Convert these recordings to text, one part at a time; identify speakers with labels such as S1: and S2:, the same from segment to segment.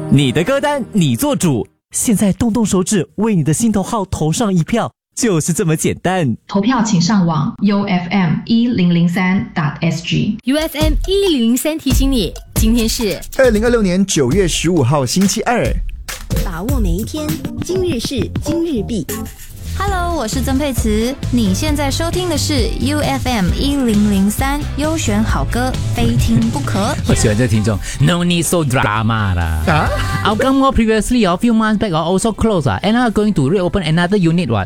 S1: 你的歌单你做主，现在动动手指为你的心头好投上一票，就是这么简单。
S2: 投票请上网 ufm1003.sg。
S3: UFM 1003提醒你，今天是
S4: 2026年9月15号星期二。
S5: 把握每一天，今日事今日毕。
S6: Hello， 我是曾佩慈，你现在收听的是 UFM 1003优选好歌，非听不可。
S7: 我喜欢这个听众 ，No need so drama 啦。Our company previously a few months back are also closed and are going to reopen another unit what？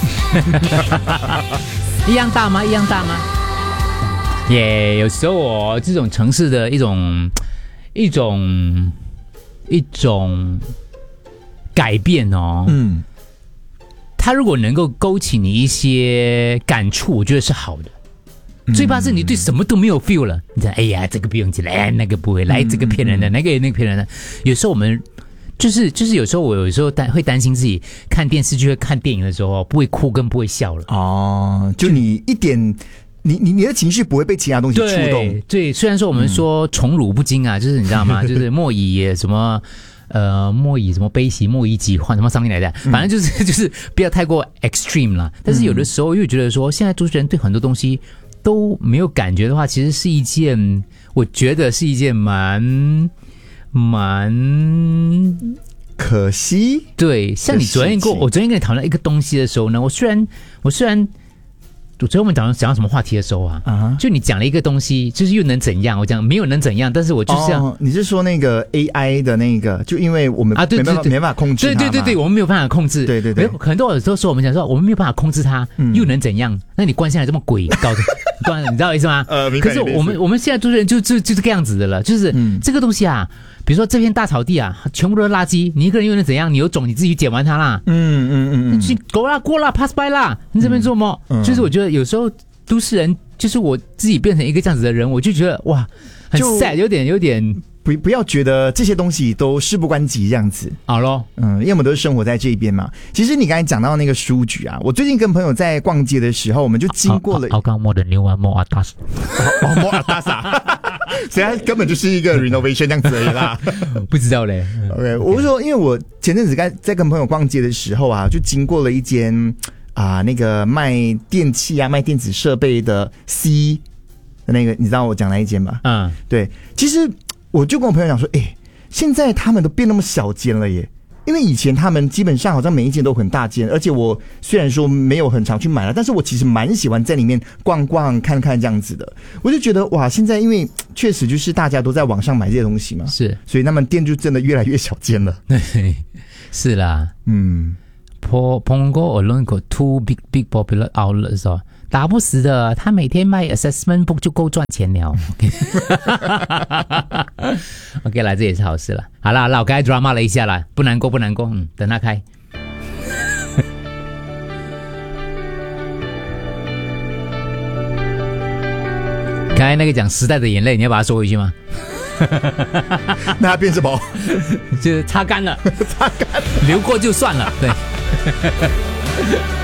S7: 一样大吗？一样大吗？耶、有时候这种城市的一种改变哦。它如果能够勾起你一些感触，我觉得是好的。最怕是你对什么都没有 feel 了，你讲哎呀这个不用紧，哎那个不会，来这个骗人的，那个骗人的。有时候我们就是有时候我有时候会担心自己看电视剧或看电影的时候不会哭跟不会笑了。
S4: 哦，就你一点。你的情绪不会被其他东西触动。
S7: 对，虽然说我们说宠辱不惊啊，就是你知道吗？就是莫以什么莫以什么悲喜，莫以己患什么something来的，反正就是不要太过 extreme 啦。但是有的时候又觉得说，现在都市人对很多东西都没有感觉的话，其实是一件，我觉得是一件蛮
S4: 可惜。
S7: 对，像你我昨天跟你讨论一个东西的时候呢，我虽然。昨天我们讲什么话题的时候啊，就你讲了一个东西，就是又能怎样？我讲没有能怎样，但是我就是要，
S4: 你是说那个 AI 的那个，就因为我们没办法控制它嘛，
S7: 对，我们没有办法控制，
S4: 对，
S7: 很多有时候说我们讲说我们没有办法控制它，又能怎样？那你关下来这么鬼搞的，你知道我意思吗？可是我们现在都是人就这个样子的了，就是这个东西啊。比如说这片大草地啊，全部都是垃圾，你一个人又能怎样？你有种你自己捡完它啦。去狗啦过啦 pass by 啦，你这边做么？就是我觉得有时候都市人，就是我自己变成一个这样子的人，我就觉得哇，很 sad， 有点。
S4: 不要觉得这些东西都事不关己这样子，
S7: 好咯，
S4: 因为我们都是生活在这一边嘛。其实你刚才讲到那个书局啊，我最近跟朋友在逛街的时候，我们就经过了。
S7: 刚摸的牛丸摸阿达斯，
S4: 摸阿达萨，所以它根本就是一个 renovation 这样子而已啦。
S7: 不知道嘞。
S4: OK， 我是说，因为我前阵子在跟朋友逛街的时候啊，就经过了一间那个卖电器啊、卖电子设备的 C 的那个，你知道我讲哪一间吗？对，其实。我就跟我朋友讲说，现在他们都变那么小间了耶，因为以前他们基本上好像每一间都很大间，而且我虽然说没有很常去买了，但是我其实蛮喜欢在里面逛逛看看这样子的。我就觉得哇，现在因为确实就是大家都在网上买这些东西嘛，
S7: 是，
S4: 所以他们店就真的越来越小间了。
S7: 对，是啦，Punggol alone got two big popular outlets 哦。打不死的，他每天卖 assessment book 就够赚钱了。OK 啦，这也是好事了。好啦，老该 drama 了一下啦，不难过，等他开。刚才那个讲时代的眼泪，你要把它收回去吗？
S4: 那它变什么？
S7: 就是擦干了，流过就算了，对。